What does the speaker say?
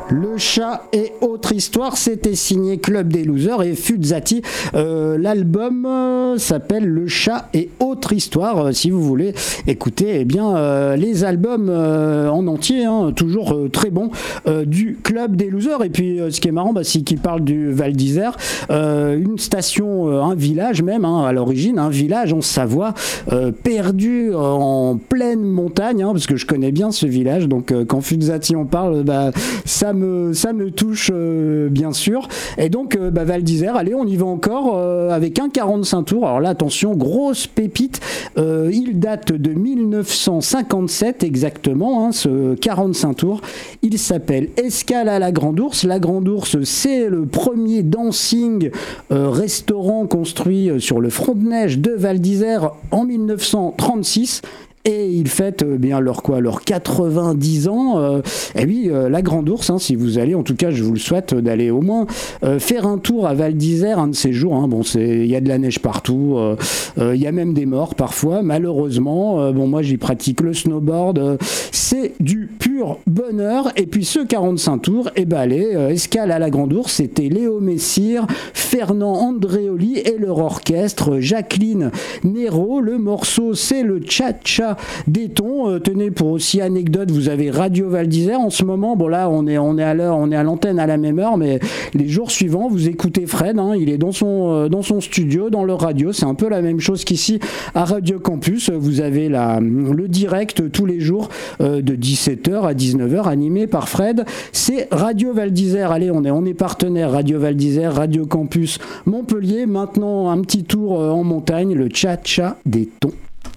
Le chat et autre histoire, c'était signé Club des Losers et Fuzzati. L'album s'appelle Le chat et autre histoire. Si vous voulez écouter les albums en entier, toujours très bons, du Club des Losers. Et puis ce qui est marrant, c'est qu'il parle du Val d'Isère, une station, un village même, à l'origine, un village en Savoie, perdu en pleine montagne, parce que je connais bien ce village. Donc quand Fuzzati en parle, ça me touche bien sûr. Et donc Val d'Isère, allez, on y va encore avec un 45 tours. Alors là, attention, grosse pépite. Il date de 1957 exactement, ce 45 tours. Il s'appelle Escale à la Grande Ourse. La Grande Ourse, c'est le premier dancing restaurant construit sur le front de neige de Val d'Isère en 1936. Et ils fêtent leurs 90 ans. Et oui, la Grande Ourse, si vous allez, en tout cas, je vous le souhaite d'aller au moins faire un tour à Val d'Isère un de ces jours. Il y a de la neige partout. Il y a même des morts parfois, malheureusement. Moi, j'y pratique le snowboard. C'est du pur bonheur. Et puis, ce 45 tours, allez, escale à la Grande Ourse, c'était Léo Messire, Fernand Andréoli et leur orchestre, Jacqueline Nero. Le morceau, c'est le Cha-Cha des tons. Tenez, pour aussi anecdote, vous avez Radio Val d'Isère en ce moment. Bon, là, on est à l'heure, on est à l'antenne à la même heure, mais les jours suivants, vous écoutez Fred, il est dans son studio, dans leur radio. C'est un peu la même chose qu'ici à Radio Campus. Vous avez le direct tous les jours de 17h à 19h, animé par Fred. C'est Radio Val d'Isère. Allez, on est partenaire. Radio Val d'Isère, Radio Campus Montpellier. Maintenant, un petit tour en montagne, le Cha-Cha des tons.